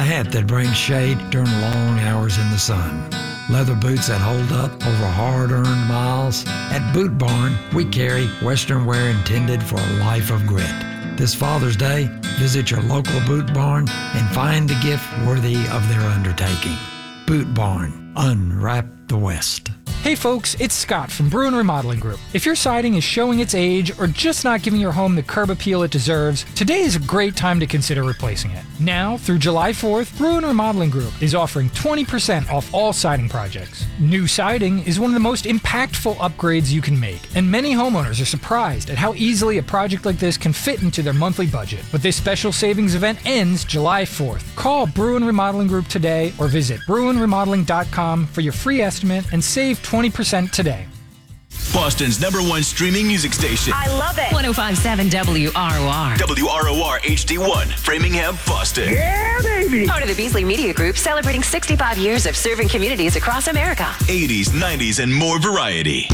hat that brings shade during long hours in the sun. Leather boots that hold up over hard-earned miles. At Boot Barn, we carry Western wear intended for a life of grit. This Father's Day, visit your local Boot Barn and find a gift worthy of their undertaking. Boot Barn, unwrap the West. Hey folks, it's Scott from Bruin Remodeling Group. If your siding is showing its age or just not giving your home the curb appeal it deserves, today is a great time to consider replacing it. Now, through July 4th, Bruin Remodeling Group is offering 20% off all siding projects. New siding is one of the most impactful upgrades you can make, and many homeowners are surprised at how easily a project like this can fit into their monthly budget. But this special savings event ends July 4th. Call Bruin Remodeling Group today or visit bruinremodeling.com for your free estimate and save 20% today. Boston's #1 streaming music station. I love it. 105.7 WROR. WROR HD1, Framingham, Boston. Yeah, baby. Part of the Beasley Media Group, celebrating 65 years of serving communities across America. 80s, 90s, and more variety.